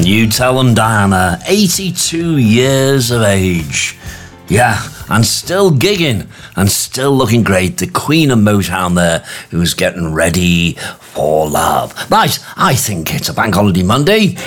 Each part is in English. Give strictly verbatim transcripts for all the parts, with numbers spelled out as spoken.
And you tell them, Diana, eighty-two years of age. Yeah, and still gigging and still looking great. The Queen of Motown there, who's getting ready for love. Right, I think it's a bank holiday Monday.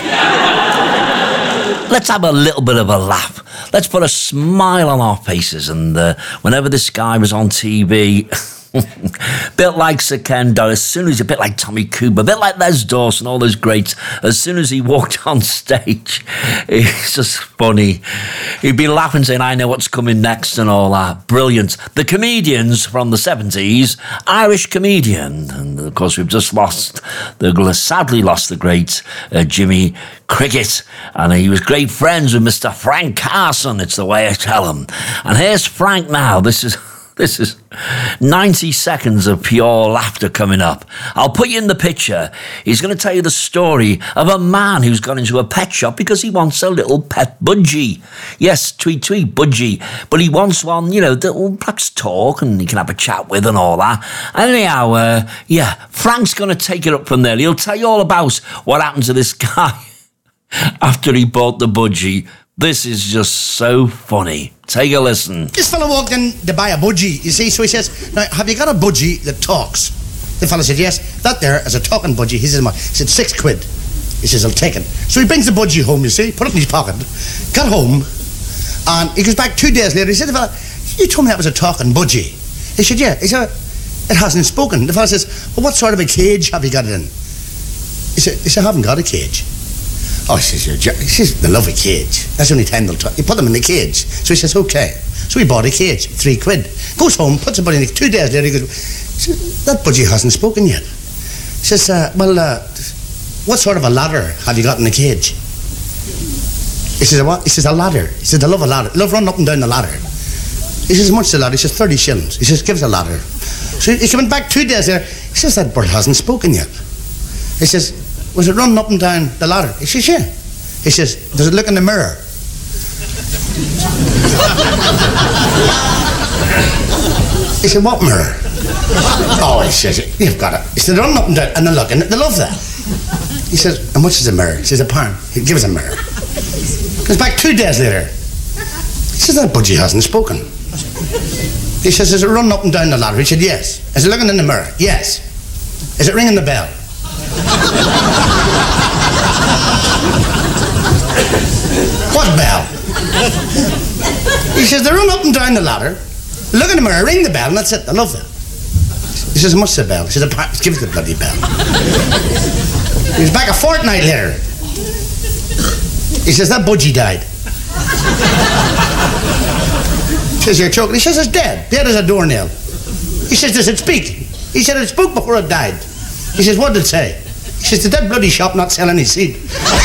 Let's have a little bit of a laugh. Let's put a smile on our faces. And uh, whenever this guy was on T V... bit like Sir Ken Dodd, as soon as a bit like Tommy Cooper, a bit like Les Dawson, all those greats, as soon as he walked on stage, it's just funny. He'd be laughing saying, I know what's coming next and all that. Brilliant. The comedians from the seventies, Irish comedian, and of course we've just lost, the sadly lost the great uh, Jimmy Cricket, and he was great friends with Mister Frank Carson, it's the way I tell him. And here's Frank now. This is... This is ninety seconds of pure laughter coming up. I'll put you in the picture. He's going to tell you the story of a man who's gone into a pet shop because he wants a little pet budgie. Yes, tweet, tweet, budgie. But he wants one, you know, that will perhaps talk and he can have a chat with and all that. Anyhow, uh, yeah, Frank's going to take it up from there. He'll tell you all about what happened to this guy after he bought the budgie. This is just so funny. Take a listen. This fella walked in to buy a budgie, you see, so he says, now, have you got a budgie that talks? The fella said, yes, that there is a talking budgie. He says, he said, six quid. He says, I'll take it. So he brings the budgie home, you see, put it in his pocket, got home, and he goes back two days later, he said, the fella, you told me that was a talking budgie. He said, yeah. He said, it hasn't spoken. The fella says, well, what sort of a cage have you got it in? He said, he said I haven't got a cage. Oh, he says, he says, they love a cage. That's the only time they'll talk. You put them in the cage. So he says, okay. So he bought a cage, three quid. Goes home, puts the budgie in the two days later, he goes, that budgie hasn't spoken yet. He says, uh, well, uh, what sort of a ladder have you got in the cage? He says, what? He says, a ladder. He says, I love a ladder. I love running up and down the ladder. He says, how much is the ladder? He says, thirty shillings. He says, give us a ladder. So he coming back two days later, he says, that bird hasn't spoken yet. He says, was it running up and down the ladder? He says, yeah. He says, does it look in the mirror? He said, what mirror? Oh, he says, you've got it. He said, running up and down, and they're looking, they love that. He says, how much is a mirror? He says, a pound. He gives a mirror. Comes back two days later. He says, that budgie hasn't spoken. He says, is it running up and down the ladder? He said, yes. Is it looking in the mirror? Yes. Is it ringing the bell? What bell? He says, they run up and down the ladder, look in the mirror, ring the bell, and that's it. I love that. He says, what's the bell? He says, give us the bloody bell. He was back a fortnight later. He says, that budgie died. He says, you're joking. He says, it's dead. Dead as a doornail. He says, does it speak? He said, it spoke before it died. He says, what did it say? He says, did that bloody shop not sell any seed?